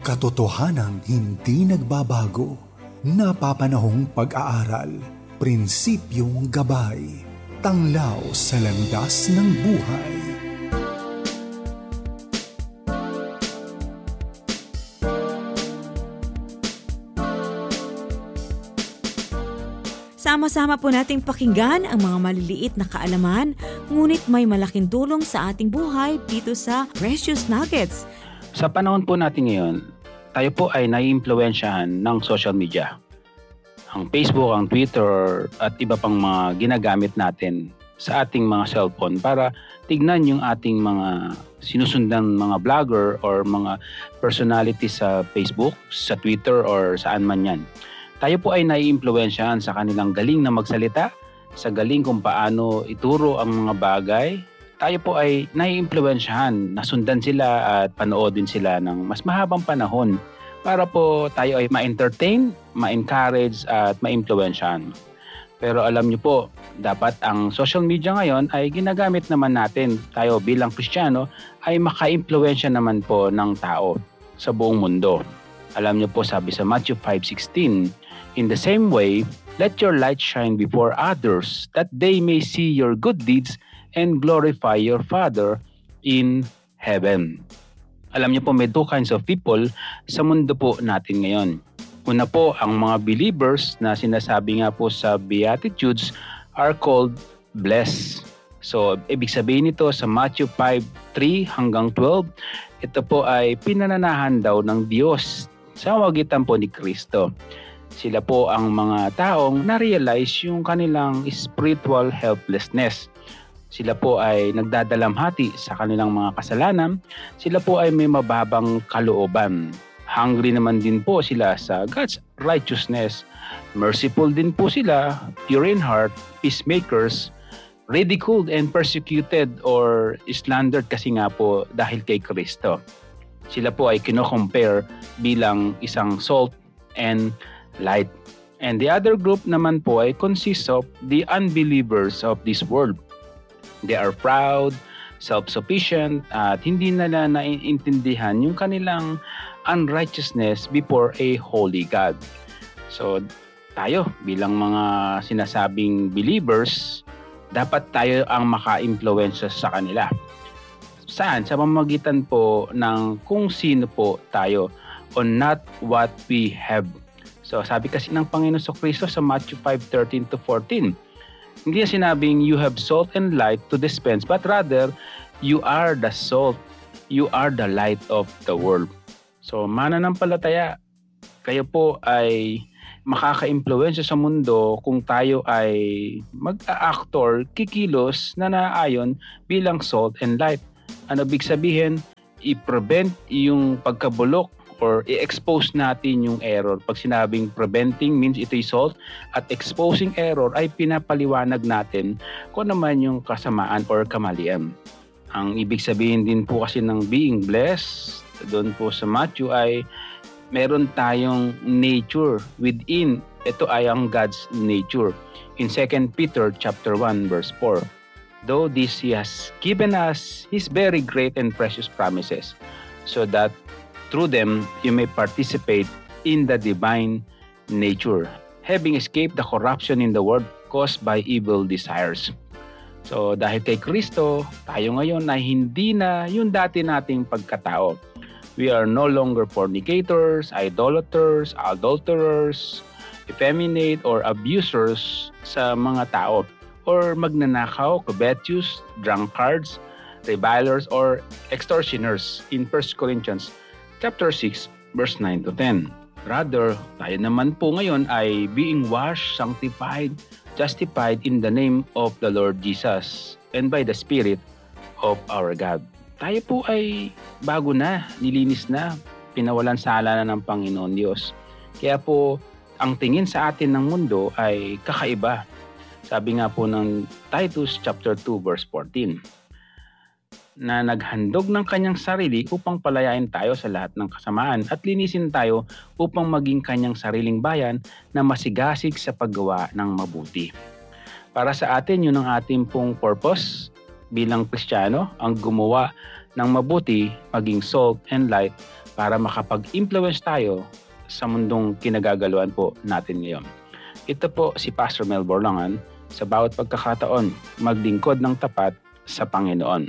Katotohanang hindi nagbabago, napapanahong pag-aaral, prinsipyong gabay, tanglaw sa landas ng buhay. Sama-sama po nating pakinggan ang mga maliliit na kaalaman, ngunit may malaking tulong sa ating buhay dito sa Precious Nuggets. Sa panahon po natin ngayon, tayo po ay naiimpluwensyahan ng social media. Ang Facebook, ang Twitter, at iba pang mga ginagamit natin sa ating mga cellphone para tignan yung ating mga sinusundan mga vlogger or mga personality sa Facebook, sa Twitter, or saan man yan. Tayo po ay naiimpluwensyahan sa kanilang galing na magsalita, sa galing kung paano ituro ang mga bagay. Tayo po ay naiimpluwensyahan, nasundan sila at panoodin sila ng mas mahabang panahon para po tayo ay ma-entertain, ma-encourage at ma-impluwensyahan. Pero alam niyo po, dapat ang social media ngayon ay ginagamit naman natin, tayo bilang Kristiyano, ay maka-impluwensya naman po ng tao sa buong mundo. Alam niyo po, sabi sa Matthew 5:16, "In the same way, let your light shine before others, that they may see your good deeds and glorify your Father in heaven." Alam niyo po, may two kinds of people sa mundo po natin ngayon. Una po, ang mga believers na sinasabi nga po sa Beatitudes are called blessed. So, ibig sabihin nito sa Matthew 5:3 hanggang 12, ito po ay pinananahan daw ng Diyos sa magitan po ni Kristo. Sila po ang mga taong na-realize yung kanilang spiritual helplessness. Sila po ay nagdadalamhati sa kanilang mga kasalanan. Sila po ay may mababang kalooban. Hungry naman din po sila sa God's righteousness. Merciful din po sila, pure in heart, peacemakers, ridiculed and persecuted or slandered kasi nga po dahil kay Kristo. Sila po ay kino-compare bilang isang salt and light. And the other group naman po ay consists of the unbelievers of this world. They are proud, self-sufficient, at hindi nila naiintindihan yung kanilang unrighteousness before a holy God. So, tayo bilang mga sinasabing believers, dapat tayo ang maka-impluwensya sa kanila. Saan? Sa pamamagitan po ng kung sino po tayo on not what we have. So, sabi kasi ng Panginoon Kristo sa Matthew 5:13-14, hindi niya sinabing you have salt and light to dispense, but rather, you are the salt, you are the light of the world. So, mananampalataya, kayo po ay makaka-impluwensya sa mundo kung tayo ay mag-a-actor, kikilos na naayon bilang salt and light. Ano ibig sabihin? I-prevent yung pagkabulok or i-expose natin yung error. Pag sinabing preventing means ito'y salt at exposing error ay pinapaliwanag natin kung naman yung kasamaan or kamalian. Ang ibig sabihin din po kasi ng being blessed, doon po sa Matthew ay meron tayong nature within. Ito ay ang God's nature. In 2 Peter chapter 1 verse 4, "Though this He has given us His very great and precious promises, so that through them, you may participate in the divine nature, having escaped the corruption in the world caused by evil desires." So, dahil kay Kristo, tayo ngayon ay hindi na yung dati nating pagkatao. We are no longer fornicators, idolaters, adulterers, effeminate, or abusers sa mga tao, or magnanakaw, covetous, drunkards, revilers, or extortioners in 1 Corinthians chapter 6, verse 9-10. Rather, tayo naman po ngayon ay being washed, sanctified, justified in the name of the Lord Jesus and by the Spirit of our God. Tayo po ay bago na, nilinis na, pinawalan sala na ng Panginoon Diyos. Kaya po, ang tingin sa atin ng mundo ay kakaiba. Sabi nga po ng Titus chapter 2, verse 14. Na naghandog ng kanyang sarili upang palayain tayo sa lahat ng kasamaan at linisin tayo upang maging kanyang sariling bayan na masigasig sa paggawa ng mabuti. Para sa atin, yun ang ating pong purpose bilang Kristiyano, ang gumawa ng mabuti, maging salt and light para makapag-influence tayo sa mundong kinagagaluhan po natin ngayon. Ito po si Pastor Mel Borlangan, sa bawat pagkakataon, maglingkod ng tapat sa Panginoon.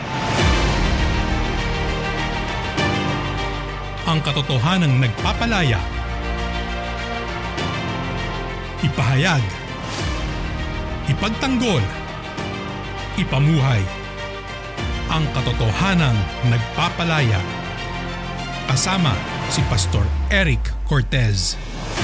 Ang katotohanang nagpapalaya. Ipahayag. Ipagtanggol. Ipamuhay. Ang katotohanang nagpapalaya. Kasama si Pastor Eric Cortez.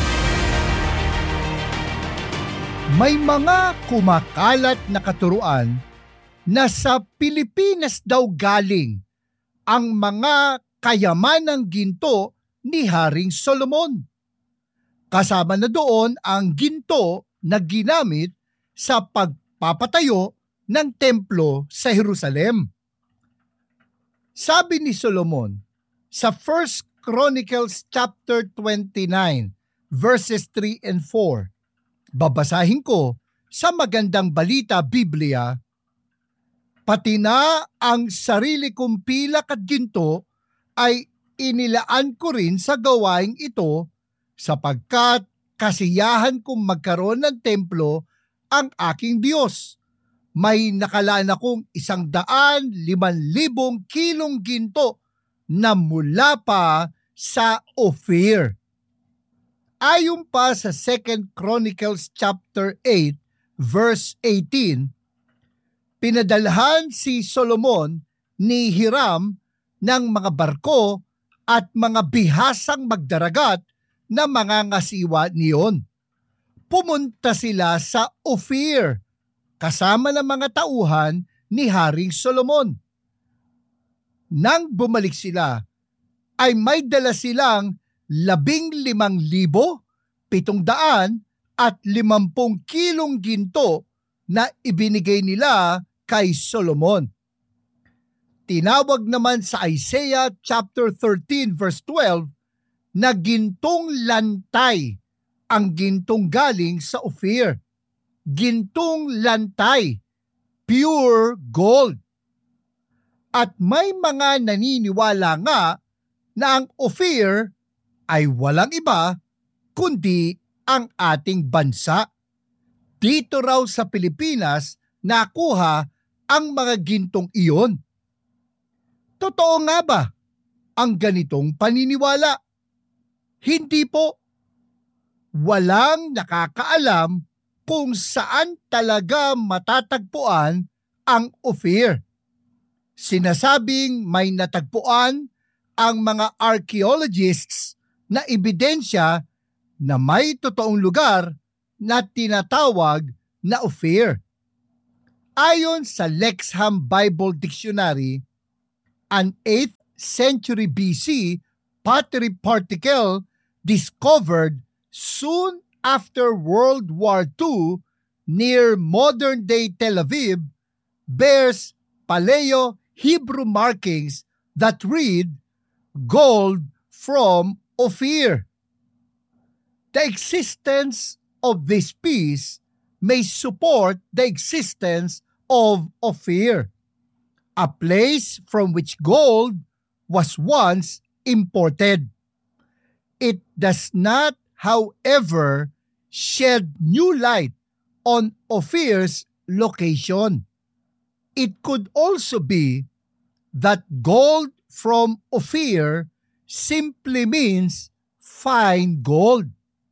May mga kumakalat na katuruan na sa Pilipinas daw galing ang mga kayamanang ginto ni Haring Solomon. Kasama na doon ang ginto na ginamit sa pagpapatayo ng templo sa Jerusalem. Sabi ni Solomon sa 1 Chronicles chapter 29 verses 3 and 4, babasahin ko sa Magandang Balita Biblia, pati na ang sarili kong pilak at ginto ay inilaan ko rin sa gawaing ito sapagkat kasiyahan kong magkaroon ng templo ang aking Diyos. May nakalaan akong 105,000 kilong ginto na mula pa sa Ophir. Ayon pa sa 2 Chronicles chapter 8 verse 18, pinadalhan si Solomon ni Hiram ng mga barko at mga bihasang magdaragat na mga ngasiwa niyon. Pumunta sila sa Ophir kasama ng mga tauhan ni Haring Solomon. Nang bumalik sila, ay may dala silang 15,750 kilong ginto na ibinigay nila kay Solomon. Tinawag naman sa Isaiah chapter 13 verse 12 na gintong lantay ang gintong galing sa Ophir. Gintong lantay, pure gold. At may mga naniniwala nga na ang Ophir ay walang iba kundi ang ating bansa. Dito raw sa Pilipinas nakuha ang mga gintong iyon. Totoo nga ba ang ganitong paniniwala? Hindi po. Walang nakakaalam kung saan talaga matatagpuan ang Ophir. Sinasabing may natagpuan ang mga archaeologists na ebidensya na may totoong lugar na tinatawag na Ophir. Ayon sa Lexham Bible Dictionary, an 8th century BC pottery particle discovered soon after World War II near modern-day Tel Aviv bears Paleo-Hebrew markings that read, "Gold from Ophir." The existence of this piece may support the existence of Ophir, a place from which gold was once imported. It does not, however, shed new light on Ophir's location. It could also be that gold from Ophir simply means fine gold.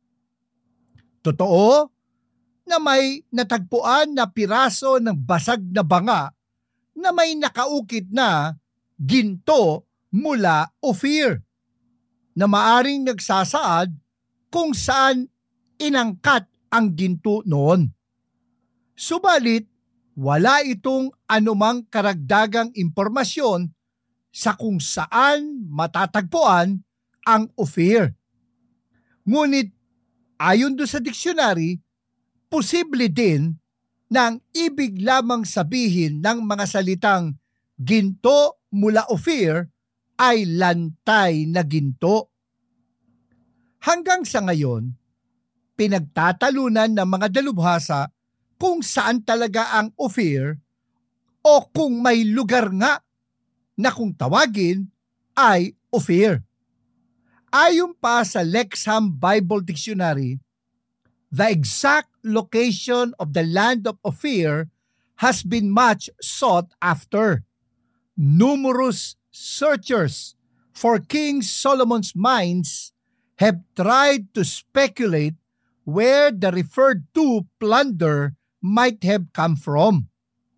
Totoo na may natagpuan na piraso ng basag na banga na may nakaukit na ginto mula Ophir na maaring nagsasaad kung saan inangkat ang ginto noon. Subalit, wala itong anumang karagdagang impormasyon sa kung saan matatagpuan ang Ophir. Ngunit ayon do sa diksyonary, posible din na ang ibig lamang sabihin ng mga salitang ginto mula Ophir ay lantay na ginto. Hanggang sa ngayon, pinagtatalunan ng mga dalubhasa kung saan talaga ang Ophir o kung may lugar nga na kung tawagin ay Ophir. Ayon pa sa Lexham Bible Dictionary, the exact location of the land of Ophir has been much sought after. Numerous searchers for King Solomon's mines have tried to speculate where the referred to plunder might have come from.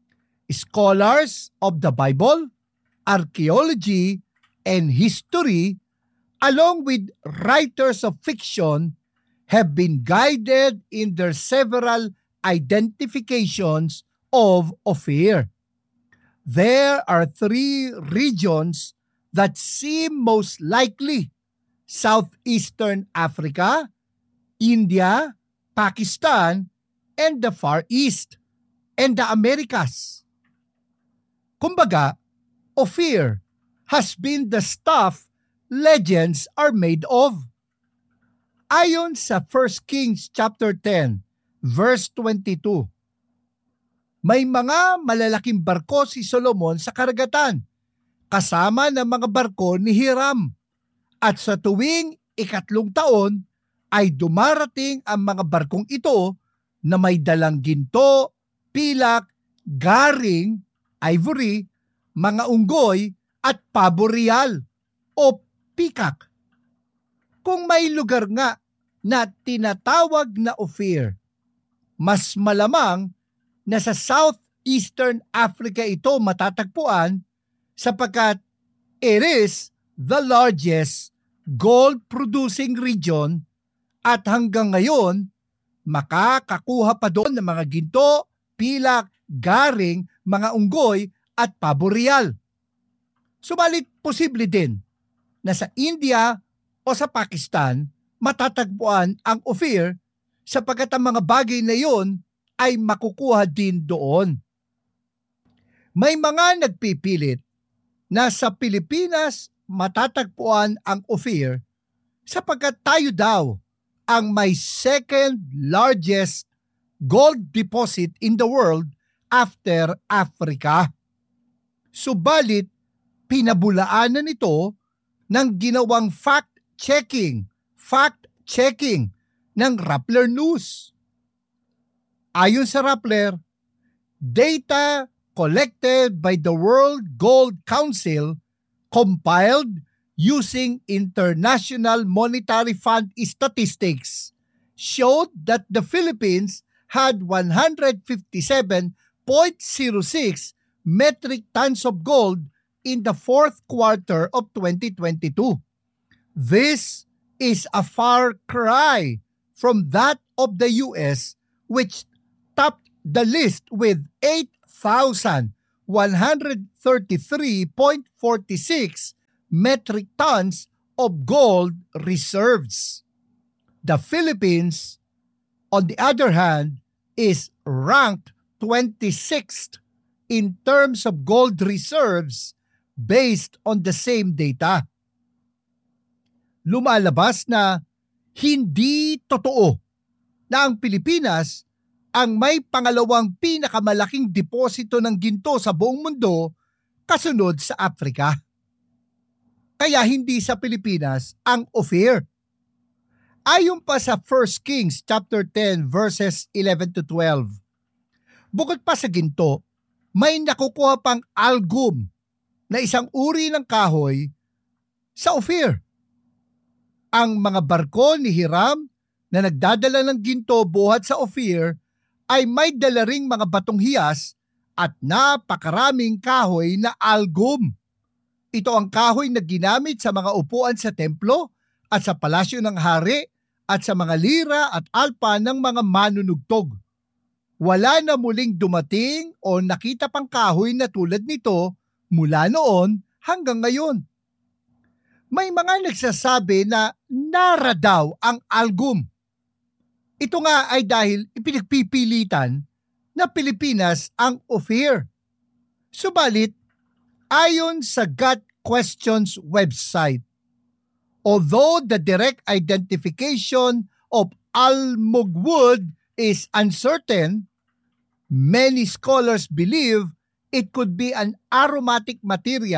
Scholars of the Bible, archaeology, and history, along with writers of fiction, have been guided in their several identifications of Ophir. There are 3 regions that seem most likely: Southeastern Africa, India, Pakistan, and the Far East, and the Americas. Kumbaga, Ophir has been the stuff legends are made of. Ayon sa 1 Kings chapter 10, verse 22, may mga malalaking barko si Solomon sa karagatan, kasama ng mga barko ni Hiram. At sa tuwing 3 taon ay dumarating ang mga barkong ito na may dalang ginto, pilak, garing, ivory, mga unggoy at pabo real o pikak. Kung may lugar nga na tinatawag na Ophir, mas malamang na sa Southeastern Africa ito matatagpuan sapagkat it is the largest gold-producing region at hanggang ngayon makakakuha pa doon ng mga ginto, pilak, garing, mga unggoy at pabo real. Subalit posible din na sa India o sa Pakistan matatagpuan ang Ophir sapagkat ang mga bagay na iyon ay makukuha din doon. May mga nagpipilit na sa Pilipinas matatagpuan ang Ophir sapagkat tayo daw ang may second largest gold deposit in the world after Africa. Subalit, pinabulaanan ito ng ginawang fact-checking ng Rappler News. Ayon sa Rappler, data collected by the World Gold Council compiled using International Monetary Fund statistics showed that the Philippines had 157.06 metric tons of gold in the fourth quarter of 2022. This is a far cry from that of the US, which topped the list with 8,133.46 metric tons of gold reserves. The Philippines, on the other hand, is ranked 26th in terms of gold reserves based on the same data. Lumalabas na hindi totoo na ang Pilipinas ang may pangalawang pinakamalaking deposito ng ginto sa buong mundo kasunod sa Africa. Kaya hindi sa Pilipinas ang Ophir. Ayon pa sa 1 Kings chapter 10 verses 11 to 12. Bukod pa sa ginto, may nakukuha pang algum na isang uri ng kahoy sa Ophir. Ang mga barko ni Hiram na nagdadala ng ginto buhat sa Ophir ay may dala ring mga batong hiyas at napakaraming kahoy na algum. Ito ang kahoy na ginamit sa mga upuan sa templo at sa palasyo ng hari at sa mga lira at alpa ng mga manunugtog. Wala na muling dumating o nakita pang kahoy na tulad nito mula noon hanggang ngayon. May mga nagsasabi na nara daw ang algum. Ito nga ay dahil ipinagpipilitan na Pilipinas ang Ophir. Subalit, ayon sa Got Questions website, although the direct identification of almugwood is uncertain, many scholars believe it could be an aromatic material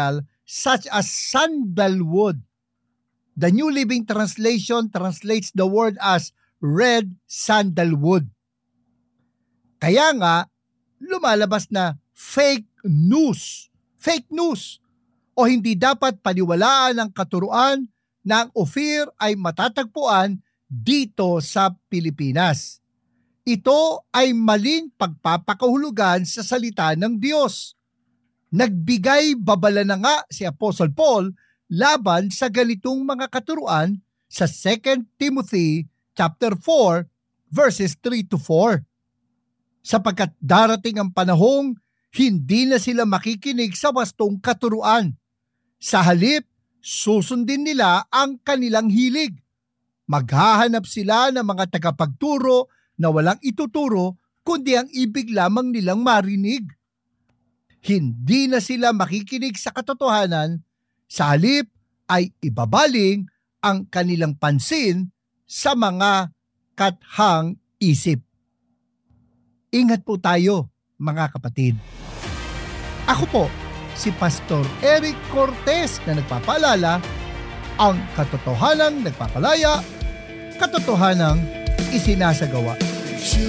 such as sandalwood. The New Living Translation translates the word as red sandalwood. Kaya nga, lumalabas na fake news o hindi dapat paniwalaan ang katuruan na ang Ophir ay matatagpuan dito sa Pilipinas. Ito ay maling pagpapakahulugan sa salita ng Diyos. Nagbigay babala na nga si Apostle Paul laban sa ganitong mga katuruan sa 2 Timothy chapter 4 verses 3 to 4. Sapagkat darating ang panahong hindi na sila makikinig sa wastong katuruan. Sa halip, susundin nila ang kanilang hilig. Maghahanap sila ng mga tagapagturo na walang ituturo kundi ang ibig lamang nilang marinig. Hindi na sila makikinig sa katotohanan, sa halip ay ibabaling ang kanilang pansin sa mga kathang isip. Ingat po tayo, mga kapatid. Ako po, si Pastor Eric Cortez na nagpapaalala, ang katotohanang nagpapalaya, katotohanang isinasagawa.